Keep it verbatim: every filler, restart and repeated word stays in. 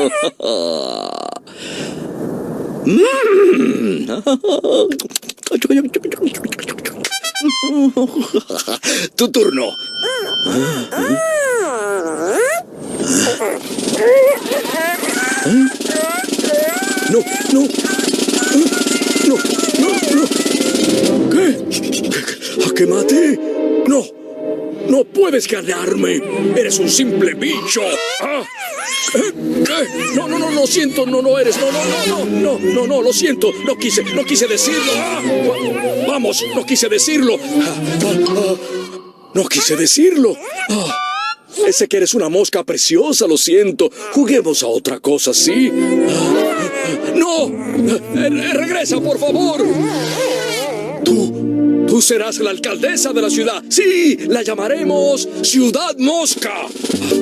Mm. Tu turno. No, no. No, no, no. ¿Qué? ¿A qué maté? No. No puedes ganarme. Eres un simple bicho. ¿Ah? ¿Qué? ¿Qué? No, no, no, lo siento. No, no eres. No, no, no, no, no, no, no, lo siento. No quise, no quise decirlo. ¿Ah? Vamos, no quise decirlo. Ah, ah, ah. No quise decirlo. Ah. Ese que eres una mosca preciosa, lo siento. Juguemos a otra cosa, ¿sí? Ah. ¡No! Eh, ¡Regresa, por favor! Tú, tú serás la alcaldesa de la ciudad. Sí, la llamaremos Ciudad Mosca.